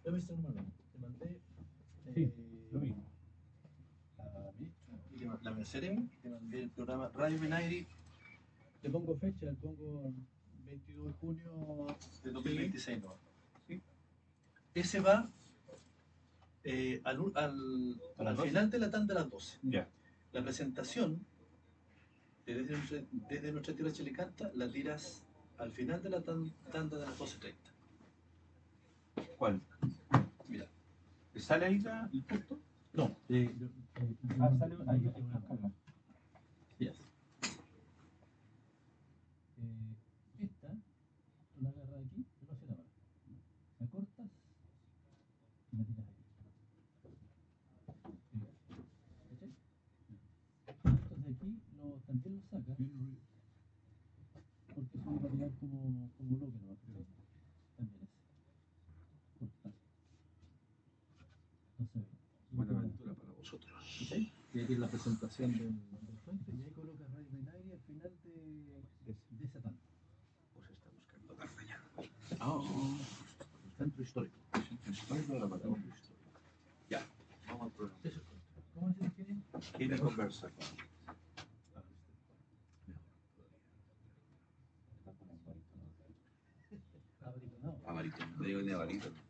¿Lo viste, hermano? Te mandé Sí, lo vi. la Mercedes, te mandé el programa Radio Benairi. Le pongo fecha, le pongo 22 de junio de 2026. ¿No? Sí. Ese va al final de la tanda de las 12. Ya. La presentación, desde nuestra tierra chilecanta, la tiras al final de la tanda de las 12:30. ¿Cuál? Mira. ¿Sale ahí el punto? No. Sale ahí. Calma. Yes. Esta, tú la agarras aquí, pero hacia la mano. La cortas y la tiras aquí. ¿Cachai? Estos de aquí también los sacas. Porque eso va a tirar como bloque nomás. También es. Cortar. No se ve. Buena aventura para vosotros. ¿Sí? Y aquí es la presentación del puente y ahí colocas Radio Benairi al final de esa tanda. Pues está buscando Cartagena. Centro histórico. Centro histórico de la Patagonia histórica. Ya, vamos al programa. ¿Cómo se quiere? Quiere conversar. Mejor todavía. Está como un barítono. Amarito, medio de amarito.